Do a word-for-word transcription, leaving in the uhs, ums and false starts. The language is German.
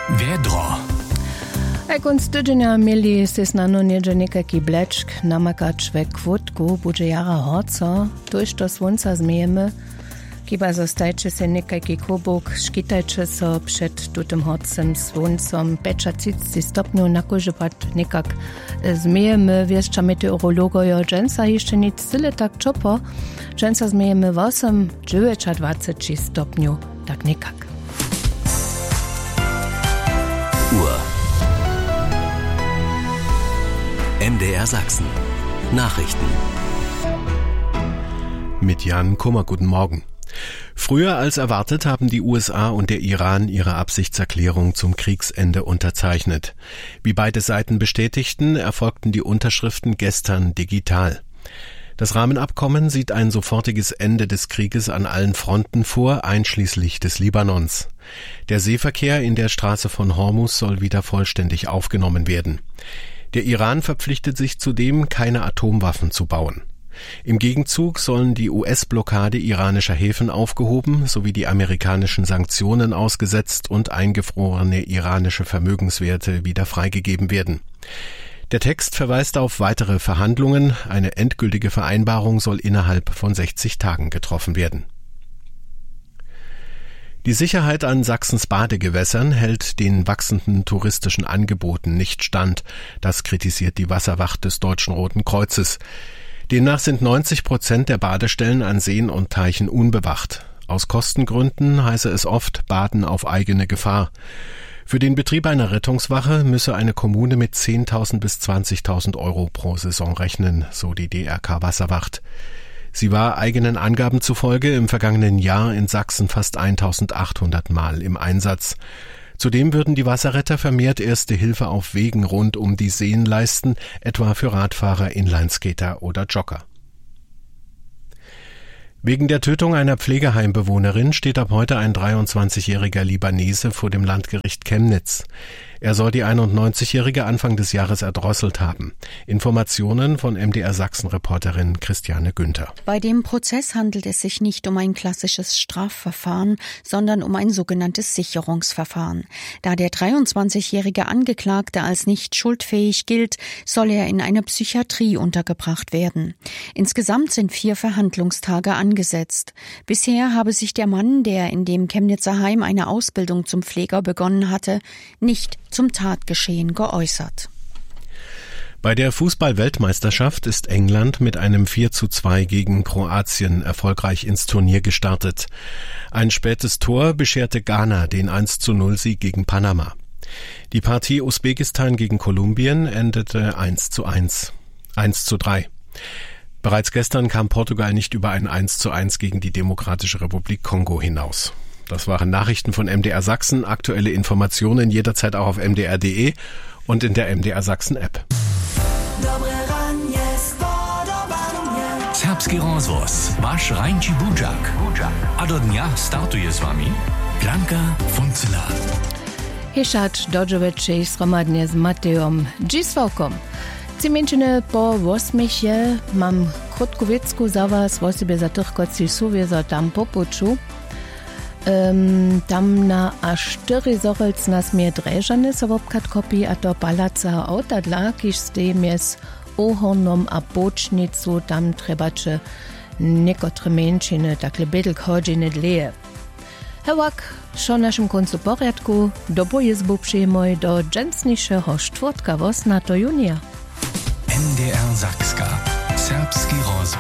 Vedro. Jak uns tydzienia mieli sesnano niedzie nekaki blečk namakać we kwotku, budże jara horco, tuż to słońca zmiejemy, kiba zostajcie se nekaki kubok, szkitajcie so przed tutym horcem słońcom pečacici stopniu na kurze pat nekak zmiejemy, wieszcza meteorologojo, dżęca jeszcze nic tyle tak czopo, dżęca zmiejemy osiem dziewięć stopniu, tak nekak. Uhr. M D R Sachsen. Nachrichten. Mit Jan Kummer, guten Morgen. Früher als erwartet haben die U S A und der Iran ihre Absichtserklärung zum Kriegsende unterzeichnet. Wie beide Seiten bestätigten, erfolgten die Unterschriften gestern digital. Das Rahmenabkommen sieht ein sofortiges Ende des Krieges an allen Fronten vor, einschließlich des Libanons. Der Seeverkehr in der Straße von Hormuz soll wieder vollständig aufgenommen werden. Der Iran verpflichtet sich zudem, keine Atomwaffen zu bauen. Im Gegenzug sollen die U S-Blockade iranischer Häfen aufgehoben sowie die amerikanischen Sanktionen ausgesetzt und eingefrorene iranische Vermögenswerte wieder freigegeben werden. Der Text verweist auf weitere Verhandlungen. Eine endgültige Vereinbarung soll innerhalb von sechzig Tagen getroffen werden. Die Sicherheit an Sachsens Badegewässern hält den wachsenden touristischen Angeboten nicht stand. Das kritisiert die Wasserwacht des Deutschen Roten Kreuzes. Demnach sind neunzig Prozent der Badestellen an Seen und Teichen unbewacht. Aus Kostengründen heiße es oft Baden auf eigene Gefahr. Für den Betrieb einer Rettungswache müsse eine Kommune mit zehntausend bis zwanzigtausend Euro pro Saison rechnen, so die D R K Wasserwacht. Sie war eigenen Angaben zufolge im vergangenen Jahr in Sachsen fast eintausendachthundert Mal im Einsatz. Zudem würden die Wasserretter vermehrt erste Hilfe auf Wegen rund um die Seen leisten, etwa für Radfahrer, Inlineskater oder Jogger. Wegen der Tötung einer Pflegeheimbewohnerin steht ab heute ein dreiundzwanzigjähriger Libanese vor dem Landgericht Chemnitz. Er soll die einundneunzigjährige Anfang des Jahres erdrosselt haben. Informationen von M D R Sachsen-Reporterin Christiane Günther. Bei dem Prozess handelt es sich nicht um ein klassisches Strafverfahren, sondern um ein sogenanntes Sicherungsverfahren. Da der dreiundzwanzigjährige Angeklagte als nicht schuldfähig gilt, soll er in eine Psychiatrie untergebracht werden. Insgesamt sind vier Verhandlungstage angesetzt. Bisher habe sich der Mann, der in dem Chemnitzer Heim eine Ausbildung zum Pfleger begonnen hatte, nicht zum Tatgeschehen geäußert. Bei der Fußball-Weltmeisterschaft ist England mit einem vier zu zwei gegen Kroatien erfolgreich ins Turnier gestartet. Ein spätes Tor bescherte Ghana den eins zu null Sieg gegen Panama. Die Partie Usbekistan gegen Kolumbien endete eins zu eins, eins zu drei. Bereits gestern kam Portugal nicht über ein eins zu eins gegen die Demokratische Republik Kongo hinaus. Das waren Nachrichten von M D R Sachsen. Aktuelle Informationen jederzeit auch auf m d r punkt d e und in der M D R Sachsen App. Serbski rozvoz, vaš Rajnči Budžak. A do dňa startuje s vami Blanka Funcela. Hišač Dodžoveče schromadnie z Matejom Dzisvaukom. Cimenčine po osmiche mam krótkowiecku za was, wo sobie za tych koci suwiezo tam popuczu. Um, tam na a štyri zorilc nas mie drežane so wopkat kopi a to palaca autadla, kiž stej mies ohornom a bočnicu, tam trebače nekotre menšine, takle bedelk hodžine dleje. Hewak, šo našem koncu porядku, do boje zbupšejmoj do dżęsnišeho štvrtka osmnastego junija. M D R Sachska. Serbski rozvoz.